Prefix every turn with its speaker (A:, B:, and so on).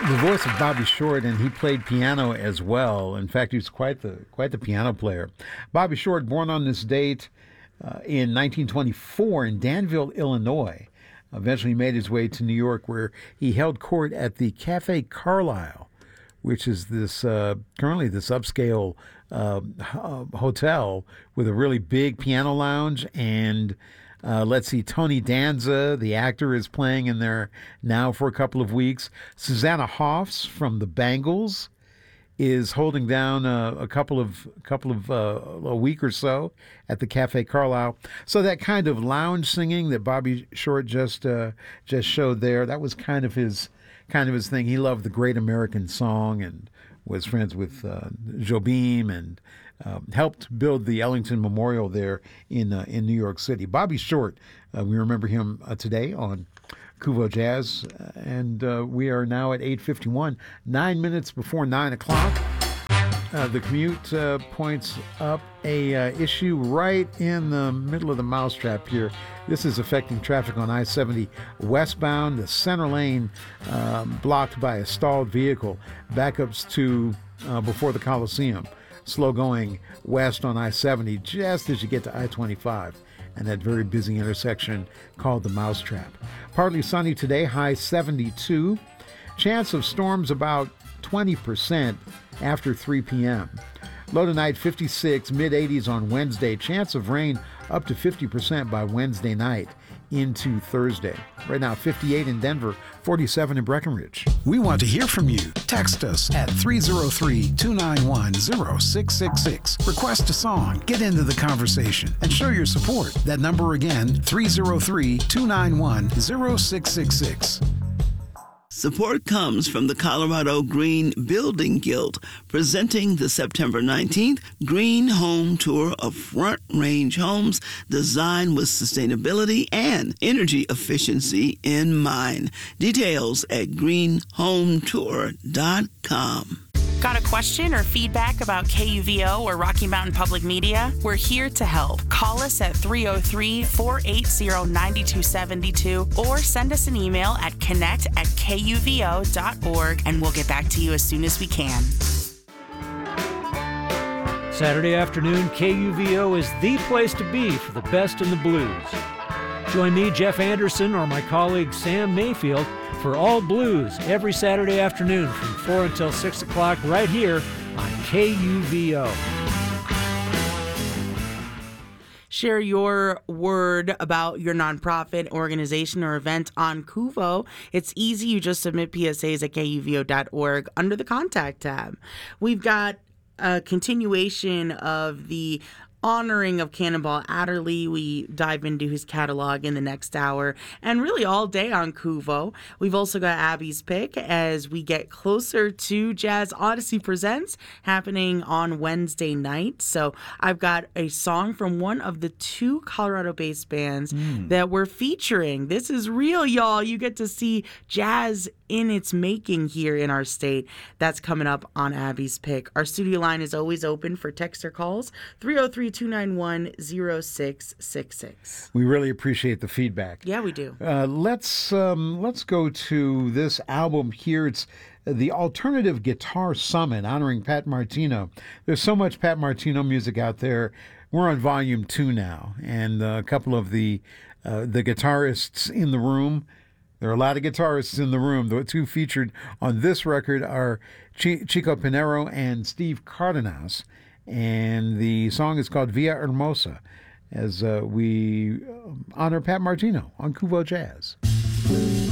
A: The voice of Bobby Short, and he played piano as well. In fact, he was quite the piano player. Bobby Short, born on this date in 1924 in Danville, Illinois, eventually made his way to New York, where he held court at the Cafe Carlyle, which is this currently this upscale hotel with a really big piano lounge. And let's see, Tony Danza, the actor, is playing in there now for a couple of weeks. Susanna Hoffs from the Bangles is holding down a week or so at the Cafe Carlyle. So that kind of lounge singing that Bobby Short just showed there, that was kind of his thing. He loved the Great American Song and was friends with Jobim and helped build the Ellington Memorial there in New York City. Bobby Short, we remember him today on Kuvo Jazz, and we are now at 8:51, 9 minutes before 9 o'clock. The commute points up a issue right in the middle of the mousetrap here. This is affecting traffic on I-70 westbound. The center lane blocked by a stalled vehicle. Backups to before the Coliseum. Slow going west on I-70 just as you get to I-25 and that very busy intersection called the Mousetrap. Partly sunny today, high 72. Chance of storms about 20% after 3 p.m. Low tonight 56, mid-80s on Wednesday. Chance of rain up to 50% by Wednesday night into Thursday. Right now 58 in Denver, 47 in Breckenridge.
B: We want to hear from you. Text us at 303-291-0666. Request a song, get into the conversation, and show your support. That number again, 303-291-0666.
C: Support comes from the Colorado Green Building Guild, presenting the September 19th Green Home Tour of Front Range homes designed with sustainability and energy efficiency in mind. Details at greenhometour.com.
D: Got a question or feedback about KUVO or Rocky Mountain Public Media? We're here to help. Call us at 303-480-9272 or send us an email at connect@kuvo.org and we'll get back to you as soon as we can.
E: Saturday afternoon, KUVO is the place to be for the best in the blues. Join me, Jeff Anderson, or my colleague Sam Mayfield for All Blues every Saturday afternoon from 4 until 6 o'clock right here on KUVO.
D: Share your word about your nonprofit, organization, or event on Kuvo. It's easy. You just submit PSAs at kuvo.org under the Contact tab. We've got a continuation of the honoring of Cannonball Adderley. We dive into his catalog in the next hour and really all day on Kuvo. We've also got Abby's Pick as we get closer to Jazz Odyssey Presents happening on Wednesday night. So I've got a song from one of the 2 Colorado-based bands that we're featuring. This is real, y'all. You get to see jazz in its making here in our state. That's coming up on Abby's Pick. Our studio line is always open for text or calls, 303-291-0666.
A: We really appreciate the feedback.
D: Yeah, we do.
A: Let's go to this album here. It's the Alternative Guitar Summit honoring Pat Martino. There's so much Pat Martino music out there. We're on volume 2 now, and a couple of the guitarists in the room. There are a lot of guitarists in the room. The 2 featured on this record are Chico Pinero and Steve Cardenas, and the song is called Via Hermosa as we honor Pat Martino on Kuvo Jazz.